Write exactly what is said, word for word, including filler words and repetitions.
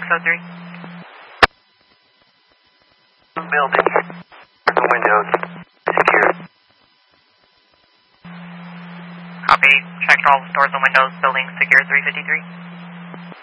oh three. Building. The windows. Secure. Copy. Checked all the doors and windows. Building secure three fifty-three.